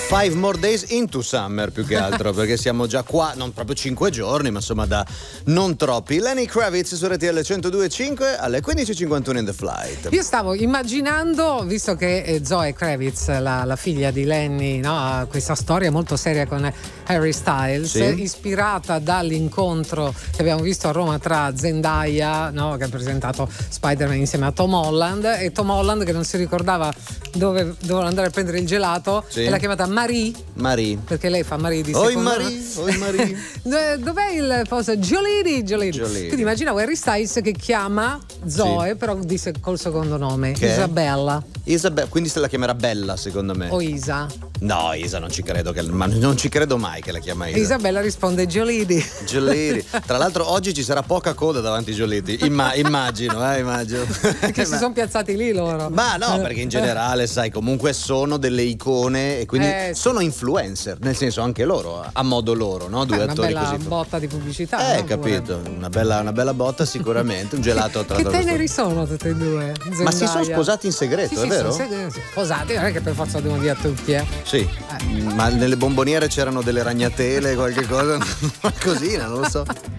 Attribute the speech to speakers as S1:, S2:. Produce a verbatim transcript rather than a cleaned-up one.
S1: Five more days into summer, più che altro, perché siamo già qua, non proprio cinque giorni, ma insomma da non troppi. Lenny Kravitz su R T L centodue e cinque alle quindici e cinquantuno in The Flight.
S2: Io stavo immaginando, visto che Zoe Kravitz, la, la figlia di Lenny, no, ha questa storia molto seria con Harry Styles, sì, ispirata dall'incontro che abbiamo visto a Roma tra Zendaya, no, che ha presentato Spider-Man insieme a Tom Holland, e Tom Holland che non si ricordava dove doveva andare a prendere il gelato, sì, e l'ha chiamata Marie.
S1: Marie.
S2: Perché lei fa Marie di
S1: Oi
S2: secondo
S1: Marie, oi Marie.
S2: Dov'è il posto? Giolini, Giolini. Quindi immaginavo Harry Styles che chiama Zoe, sì, però dice col secondo nome, che? Isabella.
S1: Isabella, quindi se la chiamerà Bella, secondo me.
S2: O Isa.
S1: No, Isa non ci credo, che, ma non ci credo mai che la chiama Isa.
S2: Isabella risponde Giolini.
S1: Giolini. Tra l'altro oggi ci sarà poca coda davanti a Giolini. Imma, immagino, eh, immagino.
S2: Che si sono piazzati lì loro.
S1: Ma no, perché in generale, sai, comunque sono delle icone e quindi eh, sono influencer, nel senso anche loro, a modo loro, no? Due
S2: eh,
S1: attori
S2: una bella
S1: così.
S2: botta di pubblicità.
S1: Eh, capito, una bella, una bella botta sicuramente, un gelato tra
S2: Che teneri sono tutti e due? Zendaya.
S1: Ma si sono sposati in segreto,
S2: sì,
S1: è
S2: sì,
S1: vero?
S2: Sono sposati, non è che per forza devono dire a tutti, eh.
S1: Sì, eh. Ma nelle bomboniere c'erano delle ragnatele, qualche cosa, qualcosina, non lo so.